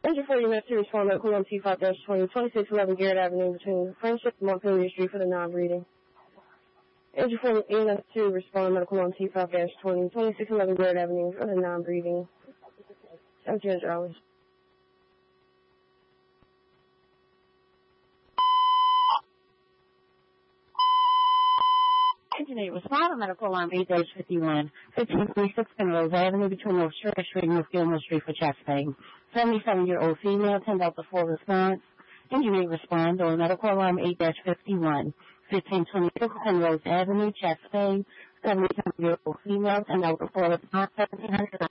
Engine 40 minutes to respond to Medical on T5-20, 2611 Garrett Avenue between Friendship and Montpelier Street for the non-breathing. Engine 40 minutes to respond Medical on T5-20, 2611 Garrett Avenue for the non-breathing. 1700 hours. Engine 8 respond to medical alarm 8-51, 1526 Penrose Avenue between North Church Street and North Gilmore Street for chest pain. 77-year-old female, 10 Delta 4 response. Engine 8 respond to medical alarm 8-51, 1526 Penrose Avenue, chest pain. 77-year-old female, 10 Delta 4 response, 1700.